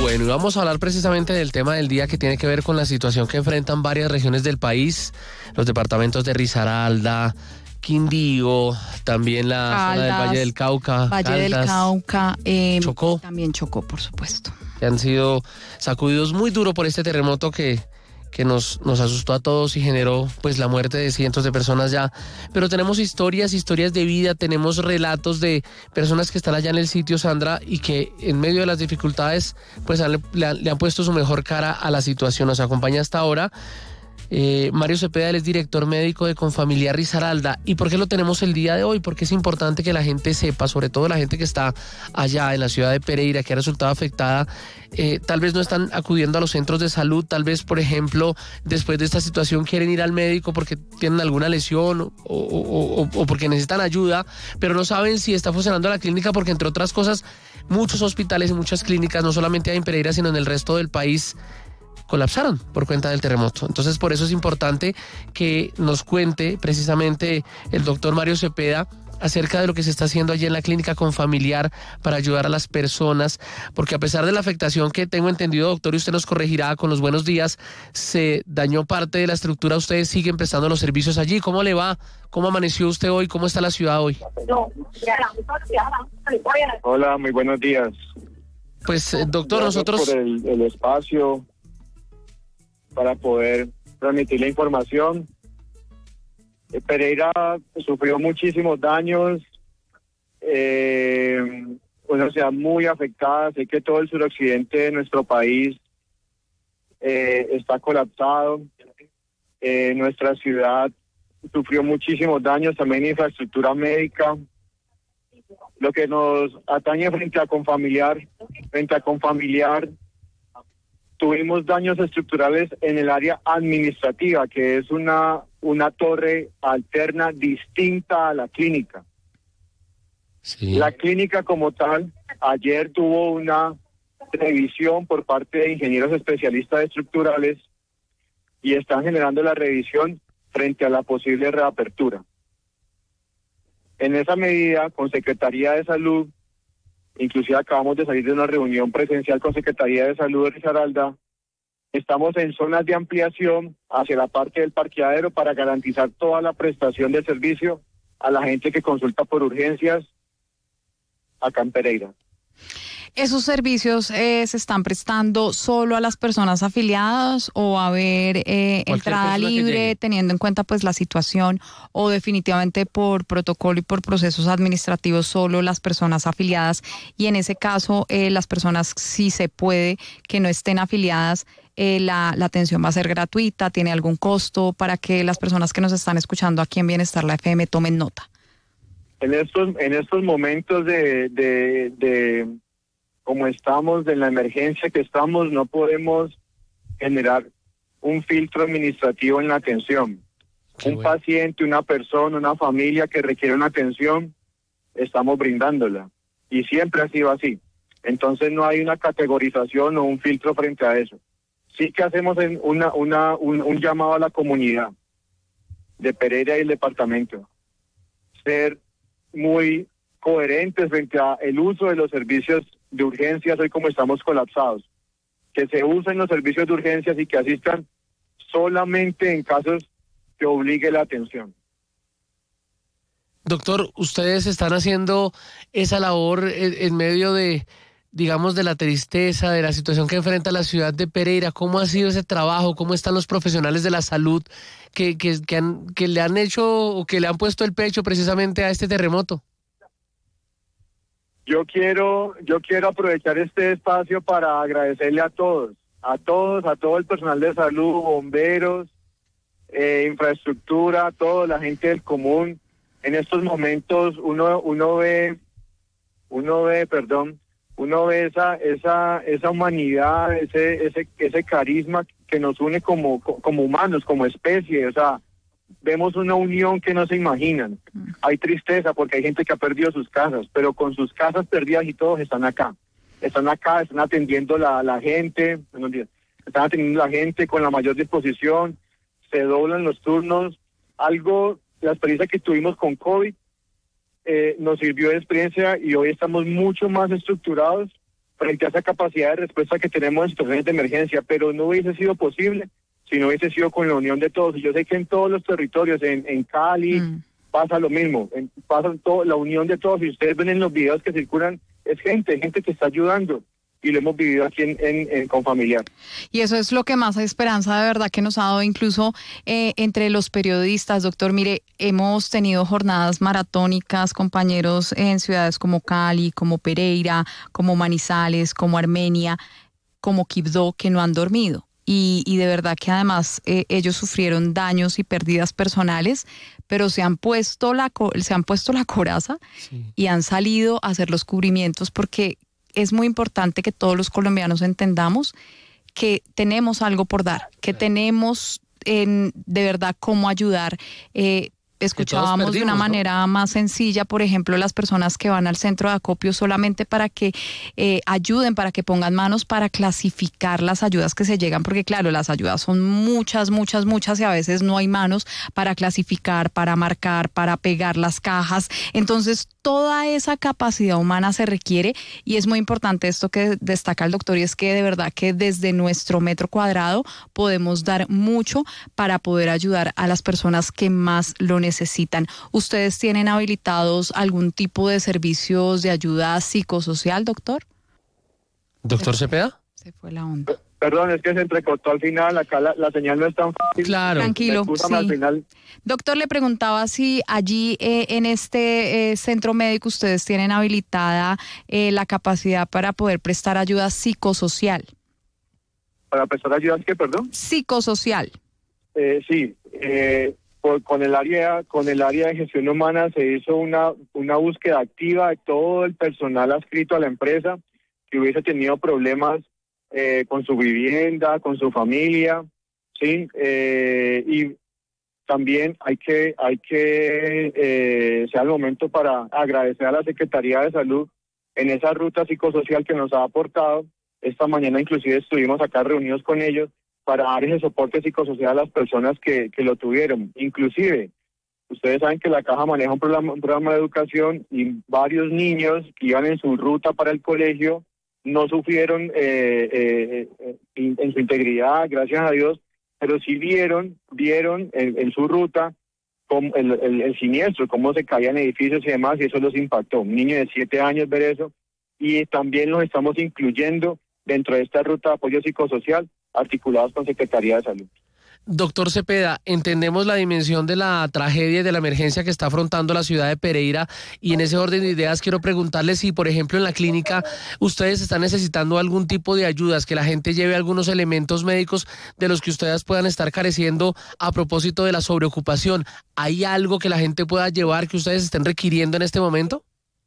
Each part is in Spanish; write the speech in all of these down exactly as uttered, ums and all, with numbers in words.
Bueno, y vamos a hablar precisamente del tema del día que tiene que ver con la situación que enfrentan varias regiones del país, los departamentos de Risaralda, Quindío, también la Caldas, zona del Valle del Cauca, Valle Caldas, del Cauca, eh, Chocó. También Chocó, por supuesto. Que han sido sacudidos muy duro por este terremoto que, que nos, nos asustó a todos y generó pues la muerte de cientos de personas ya. Pero tenemos historias, historias de vida, tenemos relatos de personas que están allá en el sitio, Sandra, y que en medio de las dificultades pues han, le, han, le han puesto su mejor cara a la situación. Nos acompaña hasta ahora Eh, Mario Cepeda, él es director médico de Confamiliar Risaralda. ¿Y por qué lo tenemos el día de hoy? Porque es importante que la gente sepa, sobre todo la gente que está allá en la ciudad de Pereira, que ha resultado afectada, eh, tal vez no están acudiendo a los centros de salud, tal vez, por ejemplo, después de esta situación quieren ir al médico porque tienen alguna lesión o, o, o, o porque necesitan ayuda, pero no saben si está funcionando la clínica porque, entre otras cosas, muchos hospitales y muchas clínicas, no solamente hay en Pereira, sino en el resto del país, colapsaron por cuenta del terremoto. Entonces, por eso es importante que nos cuente precisamente el doctor Mario Cepeda acerca de lo que se está haciendo allí en la clínica Confamiliar para ayudar a las personas, porque a pesar de la afectación que tengo entendido, doctor, y usted nos corregirá con los buenos días, se dañó parte de la estructura, ustedes siguen prestando los servicios allí. ¿Cómo le va? ¿Cómo amaneció usted hoy? ¿Cómo está la ciudad hoy? Hola, muy buenos días. Pues, doctor, Gracias nosotros... por el, el espacio para poder transmitir la información. Pereira sufrió muchísimos daños, eh, una ciudad muy afectada. Sé que todo el suroccidente de nuestro país eh, está colapsado. Eh, nuestra ciudad sufrió muchísimos daños, también infraestructura médica. Lo que nos atañe frente a Confamiliar, frente a Confamiliar, tuvimos daños estructurales en el área administrativa, que es una, una torre alterna distinta a la clínica. Sí. La clínica como tal, ayer tuvo una revisión por parte de ingenieros especialistas estructurales y están generando la revisión frente a la posible reapertura. En esa medida, con Secretaría de Salud, inclusive acabamos de salir de una reunión presencial con Secretaría de Salud de Risaralda. Estamos en zonas de ampliación hacia la parte del parqueadero para garantizar toda la prestación de servicio a la gente que consulta por urgencias acá en Pereira. ¿Esos servicios eh, se están prestando solo a las personas afiliadas o va a haber eh, entrada libre teniendo en cuenta pues la situación, o definitivamente por protocolo y por procesos administrativos solo las personas afiliadas? Y en ese caso eh, las personas, si se puede, que no estén afiliadas, eh, la, la atención va a ser gratuita, ¿tiene algún costo para que las personas que nos están escuchando aquí en Bienestar La F M tomen nota? En estos, en estos momentos de... de, de... como estamos, en la emergencia que estamos, no podemos generar un filtro administrativo en la atención. Qué un bueno. paciente, una persona, una familia que requiere una atención, estamos brindándola. Y siempre ha sido así. Entonces no hay una categorización o un filtro frente a eso. Sí que hacemos una, una, un, un llamado a la comunidad de Pereira y el departamento. Ser muy coherentes frente al uso de los servicios de urgencias hoy como estamos colapsados, que se usen los servicios de urgencias y que asistan solamente en casos que obligue la atención. Doctor, ustedes están haciendo esa labor en, en medio de, digamos, de la tristeza, de la situación que enfrenta la ciudad de Pereira. ¿Cómo ha sido ese trabajo? ¿Cómo están los profesionales de la salud que, que, que, han, que le han hecho o que le han puesto el pecho precisamente a este terremoto? Yo quiero, yo quiero aprovechar este espacio para agradecerle a todos, a todos, a todo el personal de salud, bomberos, eh, infraestructura, toda la gente del común. En estos momentos uno, uno ve, uno ve, perdón, uno ve esa, esa, esa humanidad, ese, ese, ese carisma que nos une como, como humanos, como especie. O sea, vemos una unión que no se imaginan. Hay tristeza porque hay gente que ha perdido sus casas, pero con sus casas perdidas y todos están acá. Están acá, están atendiendo la, la gente, buenos días, están atendiendo la gente con la mayor disposición, se doblan los turnos. Algo, la experiencia que tuvimos con COVID eh, nos sirvió de experiencia y hoy estamos mucho más estructurados frente a esa capacidad de respuesta que tenemos en situaciones de emergencia, pero no hubiese sido posible si no hubiese sido con la unión de todos. Y yo sé que en todos los territorios, en, en Cali, mm. pasa lo mismo, en, pasa todo, la unión de todos. Y ustedes ven en los videos que circulan, es gente, gente que está ayudando. Y lo hemos vivido aquí en, en, en Confamiliar. Y eso es lo que más esperanza de verdad que nos ha dado incluso eh, entre los periodistas, doctor. Mire, hemos tenido jornadas maratónicas, compañeros en ciudades como Cali, como Pereira, como Manizales, como Armenia, como Quibdó, que no han dormido. Y, y de verdad que además eh, ellos sufrieron daños y pérdidas personales, pero se han puesto la, se han puesto la coraza sí. y han salido a hacer los cubrimientos, porque es muy importante que todos los colombianos entendamos que tenemos algo por dar, que tenemos en, de verdad cómo ayudar. Eh, Escuchábamos perdimos, de una manera ¿no? más sencilla, por ejemplo, las personas que van al centro de acopio solamente para que eh, ayuden, para que pongan manos para clasificar las ayudas que se llegan, porque claro, las ayudas son muchas, muchas, muchas y a veces no hay manos para clasificar, para marcar, para pegar las cajas. Entonces, toda esa capacidad humana se requiere y es muy importante esto que destaca el doctor, y es que de verdad que desde nuestro metro cuadrado podemos dar mucho para poder ayudar a las personas que más lo necesitan. necesitan. ¿Ustedes tienen habilitados algún tipo de servicios de ayuda psicosocial, doctor? ¿Doctor Cepeda? Se fue la onda. Perdón, es que se entrecortó al final, acá la, la señal no es tan fácil. Claro. Tranquilo, sí. Al final. Doctor, le preguntaba si allí eh, en este eh, centro médico ustedes tienen habilitada eh, la capacidad para poder prestar ayuda psicosocial. ¿Para prestar ayuda qué, perdón? Psicosocial. Eh, sí, eh... Por, con el área con el área de gestión humana se hizo una una búsqueda activa de todo el personal adscrito a la empresa que hubiese tenido problemas eh, con su vivienda, con su familia, sí, eh, y también hay que hay que eh, sea el momento para agradecer a la Secretaría de Salud en esa ruta psicosocial que nos ha aportado. Esta mañana inclusive estuvimos acá reunidos con ellos para dar ese soporte psicosocial a las personas que, que lo tuvieron. Inclusive, ustedes saben que la Caja maneja un programa, un programa de educación y varios niños que iban en su ruta para el colegio no sufrieron eh, eh, eh, en su integridad, gracias a Dios, pero sí vieron, vieron en, en su ruta como el, el, el siniestro, cómo se caían edificios y demás, y eso los impactó. Un niño de siete años ver eso, y también los estamos incluyendo dentro de esta ruta de apoyo psicosocial, articulados con Secretaría de Salud. Doctor Cepeda, entendemos la dimensión de la tragedia y de la emergencia que está afrontando la ciudad de Pereira, y en ese orden de ideas quiero preguntarle si, por ejemplo, en la clínica ustedes están necesitando algún tipo de ayudas, que la gente lleve algunos elementos médicos de los que ustedes puedan estar careciendo a propósito de la sobreocupación. ¿Hay algo que la gente pueda llevar que ustedes estén requiriendo en este momento?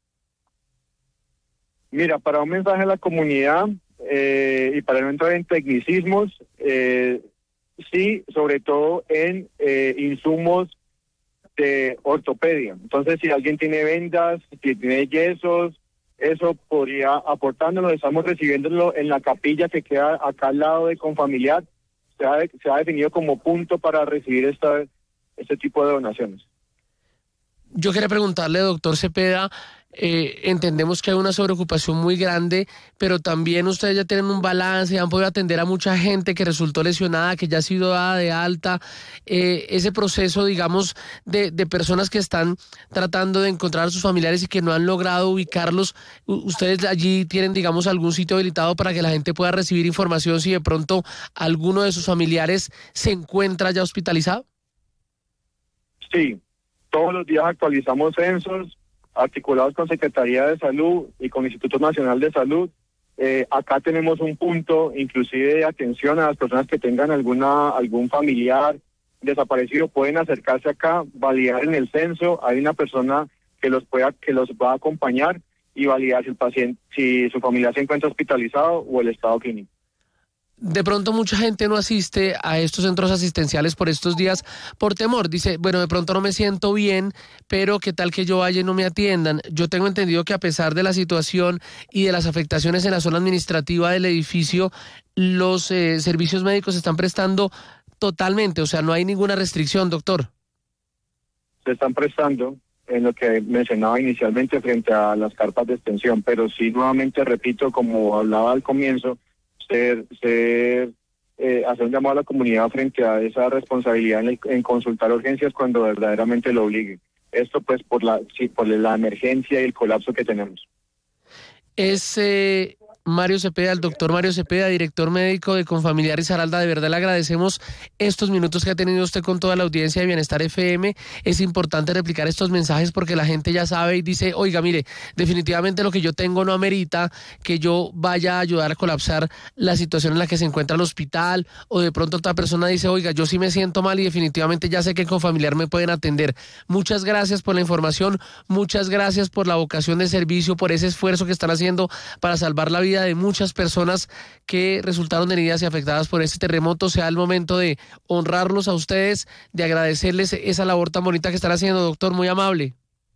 Mira, para un mensaje a la comunidad, Eh, y para no entrar en tecnicismos, eh, sí, sobre todo en eh, insumos de ortopedia. Entonces, si alguien tiene vendas, si tiene yesos, eso podría aportárnoslo. Estamos recibiéndolo en la capilla que queda acá al lado de Confamiliar. Se ha, se ha definido como punto para recibir esta, este tipo de donaciones. Yo quería preguntarle, doctor Cepeda, eh, entendemos que hay una sobreocupación muy grande, pero también ustedes ya tienen un balance, han podido atender a mucha gente que resultó lesionada, que ya ha sido dada de alta. Eh, ese proceso, digamos, de, de personas que están tratando de encontrar a sus familiares y que no han logrado ubicarlos, ¿ustedes allí tienen, digamos, algún sitio habilitado para que la gente pueda recibir información si de pronto alguno de sus familiares se encuentra ya hospitalizado? Sí. Todos los días actualizamos censos articulados con Secretaría de Salud y con Instituto Nacional de Salud. Eh, acá tenemos un punto inclusive de atención a las personas que tengan alguna algún familiar desaparecido. Pueden acercarse acá, validar en el censo. Hay una persona que los pueda que los va a acompañar y validar si el paciente, si su familiar se encuentra hospitalizado o el estado clínico. De pronto mucha gente no asiste a estos centros asistenciales por estos días por temor. Dice, bueno, de pronto no me siento bien, pero qué tal que yo vaya y no me atiendan. Yo tengo entendido que a pesar de la situación y de las afectaciones en la zona administrativa del edificio, los eh, servicios médicos se están prestando totalmente, o sea, no hay ninguna restricción, doctor. Se están prestando. en lo que mencionaba inicialmente frente a las carpas de extensión, pero sí, nuevamente repito, como hablaba al comienzo, ser, ser eh, hacer un llamado a la comunidad frente a esa responsabilidad en, el, en consultar urgencias cuando verdaderamente lo obliguen. Esto pues por la, sí, por la emergencia y el colapso que tenemos. Es eh, Mario Cepeda, el doctor Mario Cepeda, director médico de Confamiliar Risaralda. De verdad le agradecemos estos minutos que ha tenido usted con toda la audiencia de Bienestar F M. Es importante replicar estos mensajes porque la gente ya sabe y dice, oiga, mire, definitivamente lo que yo tengo no amerita que yo vaya a ayudar a colapsar la situación en la que se encuentra el hospital, o de pronto otra persona dice, oiga, yo sí me siento mal y definitivamente ya sé que en Confamiliar me pueden atender. Muchas gracias por la información, muchas gracias por la vocación de servicio, por ese esfuerzo que están haciendo para salvar la vida de muchas personas que resultaron heridas y afectadas por este terremoto. Sea el momento de honrarlos a ustedes, de agradecerles esa labor tan bonita que están haciendo, doctor, muy amable.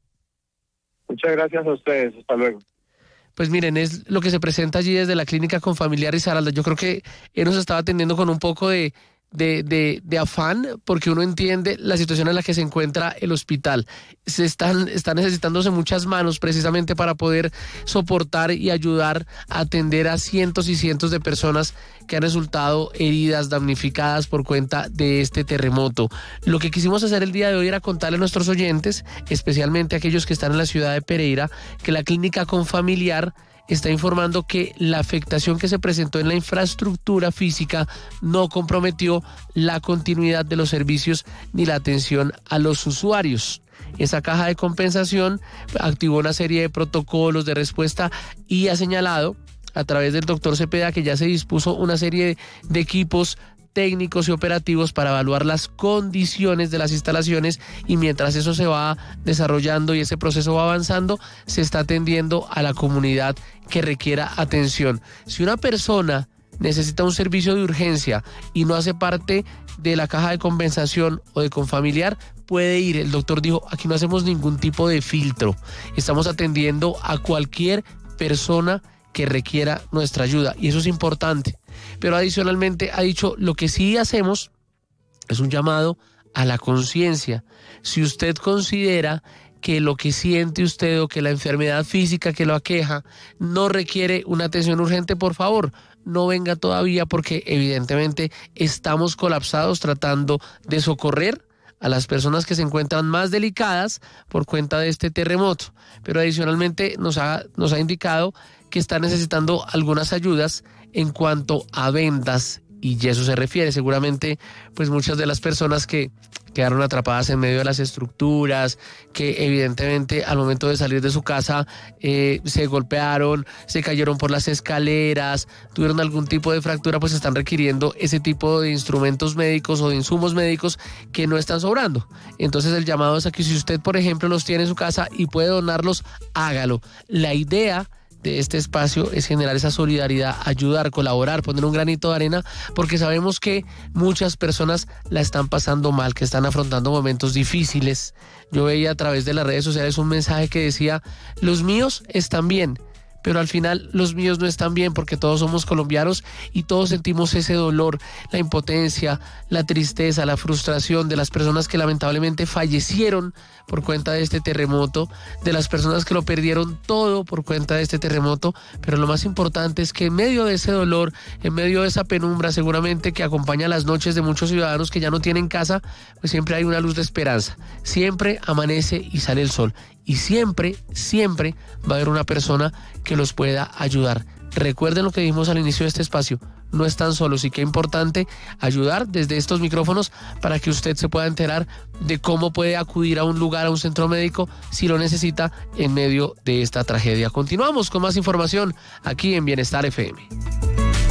Muchas gracias a ustedes, hasta luego. Pues miren, es lo que se presenta allí desde la clínica Confamiliar Risaralda. Yo creo que él nos estaba atendiendo con un poco de De, de, de afán, porque uno entiende la situación en la que se encuentra el hospital. Se están, están necesitándose muchas manos precisamente para poder soportar y ayudar a atender a cientos y cientos de personas que han resultado heridas, damnificadas por cuenta de este terremoto. Lo que quisimos hacer el día de hoy era contarle a nuestros oyentes, especialmente a aquellos que están en la ciudad de Pereira, que la clínica Confamiliar está informando que la afectación que se presentó en la infraestructura física no comprometió la continuidad de los servicios ni la atención a los usuarios. Esa caja de compensación activó una serie de protocolos de respuesta y ha señalado a través del doctor Cepeda que ya se dispuso una serie de equipos técnicos y operativos para evaluar las condiciones de las instalaciones, y mientras eso se va desarrollando y ese proceso va avanzando, se está atendiendo a la comunidad que requiera atención. Si una persona necesita un servicio de urgencia y no hace parte de la caja de compensación o de Confamiliar, puede ir. El doctor dijo, aquí no hacemos ningún tipo de filtro, estamos atendiendo a cualquier persona que requiera nuestra ayuda, y eso es importante. Pero adicionalmente ha dicho, lo que sí hacemos es un llamado a la conciencia. Si usted considera que lo que siente usted o que la enfermedad física que lo aqueja no requiere una atención urgente, por favor, no venga todavía, porque evidentemente estamos colapsados tratando de socorrer a las personas que se encuentran más delicadas por cuenta de este terremoto. Pero adicionalmente nos ha, nos ha indicado que está necesitando algunas ayudas en cuanto a vendas y yeso se refiere. Seguramente pues muchas de las personas que quedaron atrapadas en medio de las estructuras, que evidentemente al momento de salir de su casa eh, se golpearon, se cayeron por las escaleras, tuvieron algún tipo de fractura, pues están requiriendo ese tipo de instrumentos médicos o de insumos médicos que no están sobrando. Entonces el llamado es a que si usted, por ejemplo, los tiene en su casa y puede donarlos, hágalo. La idea de este espacio es generar esa solidaridad, ayudar, colaborar, poner un granito de arena, porque sabemos que muchas personas la están pasando mal, que están afrontando momentos difíciles. Yo veía a través de las redes sociales un mensaje que decía, los míos están bien, pero al final los míos no están bien, porque todos somos colombianos y todos sentimos ese dolor, la impotencia, la tristeza, la frustración de las personas que lamentablemente fallecieron por cuenta de este terremoto, de las personas que lo perdieron todo por cuenta de este terremoto. Pero lo más importante es que en medio de ese dolor, en medio de esa penumbra seguramente que acompaña las noches de muchos ciudadanos que ya no tienen casa, pues siempre hay una luz de esperanza, siempre amanece y sale el sol, y siempre, siempre va a haber una persona que los pueda ayudar. Recuerden lo que dijimos al inicio de este espacio, no están solos, y qué importante ayudar desde estos micrófonos para que usted se pueda enterar de cómo puede acudir a un lugar, a un centro médico, si lo necesita en medio de esta tragedia. Continuamos con más información aquí en Bienestar F M.